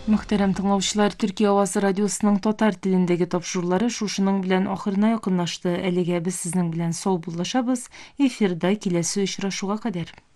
Muhterem tыңлаучылар, Түркия Овасы радиосунун татар тилиндеги топшурулары ушунун менен акырына якынлашты. Элеге биз сиздин менен сол булашабыз. Эфирде келесі учурашууга кадер.